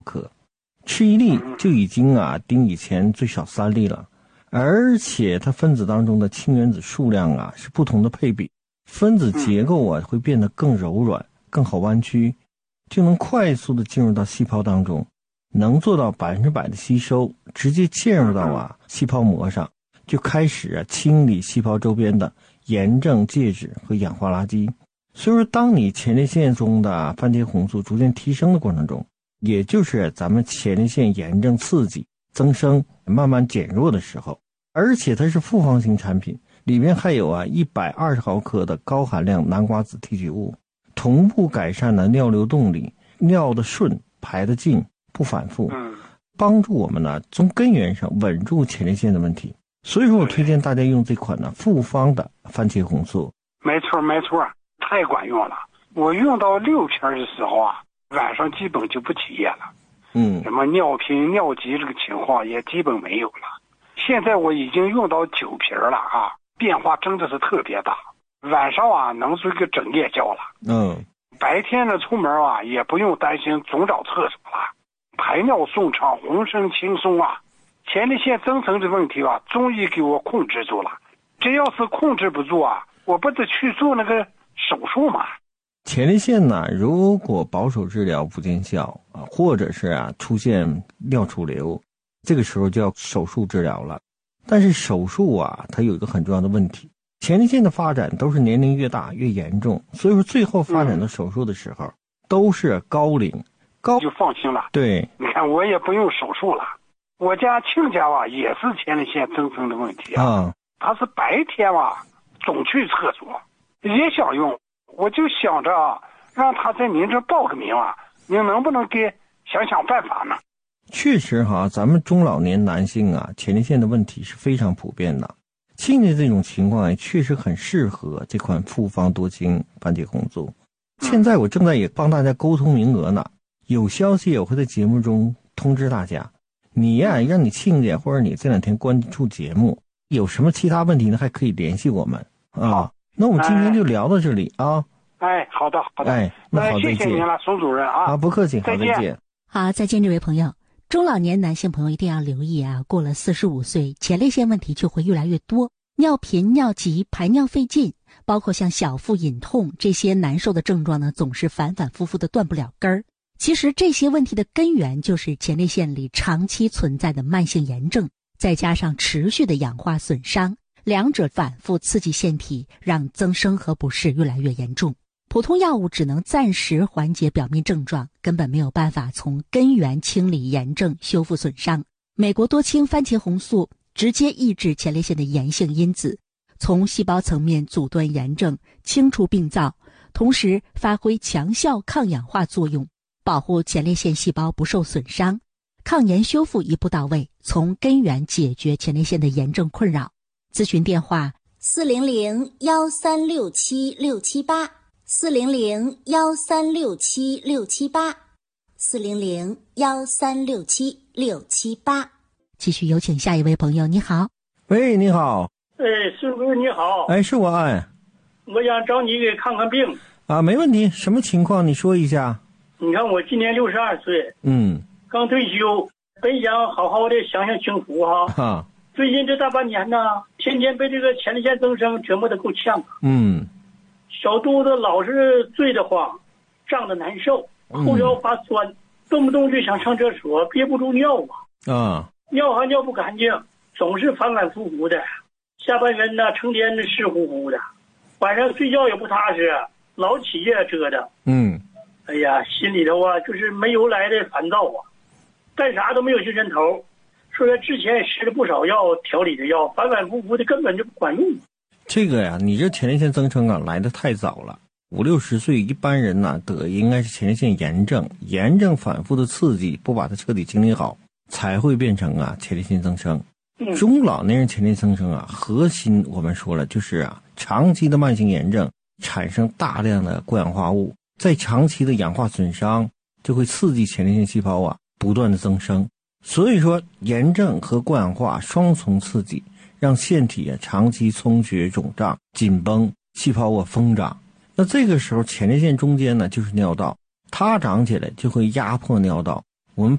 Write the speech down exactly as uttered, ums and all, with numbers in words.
克，吃一粒就已经啊顶以前最少三粒了。而且它分子当中的氢原子数量啊是不同的配比，分子结构啊会变得更柔软，更好弯曲，就能快速的进入到细胞当中，能做到百分之百的吸收，直接嵌入到啊细胞膜上，就开始啊清理细胞周边的炎症介质和氧化垃圾。所以说，当你前列腺中的番茄红素逐渐提升的过程中，也就是咱们前列腺炎症刺激增生慢慢减弱的时候，而且它是复方型产品，里面还有啊一百二十毫克的高含量南瓜子提取物，同步改善了尿流动力，尿的顺，排的净，不反复，帮助我们呢从根源上稳住前列腺的问题。所以说我推荐大家用这款呢复方的番茄红素。 没错没错，太管用了。我用到六瓶的时候啊，晚上基本就不起夜了， 嗯， 什么尿频尿急这个情况也基本没有了。现在我已经用到九瓶了啊，变化真的是特别大。晚上啊能睡个整夜觉了， 嗯， 白天呢出门啊也不用担心总找厕所了，排尿顺畅，浑身轻松啊。前列腺增生的问题啊终于给我控制住了，这要是控制不住啊，我不得去做那个手术嘛。 前列腺呢，如果保守治疗不见效啊，或者是啊出现尿储留，这个时候就要手术治疗了。但是手术啊，它有一个很重要的问题，前列腺的发展都是年龄越大越严重，所以说最后发展到手术的时候，嗯、都是高龄高就放心了。 对， 你看我也不用手术了。我家亲家啊也是前列腺增生的问题啊， 啊他是白天啊总去厕所，也想用，我就想着啊让他在您这报个名啊，您能不能给想想办法呢？ 确实哈，咱们中老年男性啊，前列腺的问题是非常普遍的。现在这种情况也确实很适合这款复方多氢番茄红素。现在我正在也帮大家沟通名额呢，有消息我会在节目中通知大家。你呀、啊，让你亲家或者你这两天关注节目，有什么其他问题呢，还可以联系我们啊。那我们今天就聊到这里啊。 哎，好的好的。 哎，那好， 谢谢您了，宋主任啊。 啊，不客气，好，再见。 好，再见，这位朋友。中老年男性朋友一定要留意啊，过了四十五岁，前列腺问题就会越来越多，尿频、尿急、排尿费劲，包括像小腹隐痛这些难受的症状呢，总是反反复复的断不了根儿。其实这些问题的根源就是前列腺里长期存在的慢性炎症，再加上持续的氧化损伤，两者反复刺激腺体，让增生和不适越来越严重。普通药物只能暂时缓解表面症状，根本没有办法从根源清理炎症、修复损伤。美国多氢番茄红素直接抑制前列腺的炎性因子，从细胞层面阻断炎症，清除病灶，同时发挥强效抗氧化作用，保护前列腺细胞不受损伤，抗炎修复一步到位，从根源解决前列腺的炎症困扰。咨询电话四零零幺三六七六七八，四零零幺三六七六七八，四零零幺三六七六七八。 继续有请下一位朋友。你好。 喂，你好。 哎，孙哥你好。 哎，是我哎。 我想找你给看看病。 啊，没问题，什么情况你说一下。 你看我今年六十二岁， 嗯， 刚退休，本想好好的享享清福哈。 哈。 最近这大半年呢，天天被这个前列腺增生折磨得够呛。 嗯。 小肚子老是坠得慌，胀得难受，后腰发酸，嗯、动不动就想上厕所，憋不住尿啊。 啊。 尿还尿不干净，总是反反复复的，下半身呢成天的湿乎乎的，晚上睡觉也不踏实，老起夜折腾。 嗯。 哎呀，心里头啊就是没由来的烦躁啊，干啥都没有精神头。说他之前也吃了不少药，调理的药，反反复复的根本就不管用。 这个呀，你这前列腺增生啊来得太早了，五六十岁一般人呢得应该是前列腺炎症，炎症反复的刺激，不把它彻底清理好，才会变成啊前列腺增生。 嗯、 中老年人前列腺增生啊，核心我们说了就是啊长期的慢性炎症产生大量的过氧化物，在长期的氧化损伤就会刺激前列腺细胞啊不断的增生。所以说炎症和过氧化双重刺激，让腺体啊长期充血肿胀紧绷，细胞啊疯长。那这个时候前列腺中间呢就是尿道，它长起来就会压迫尿道，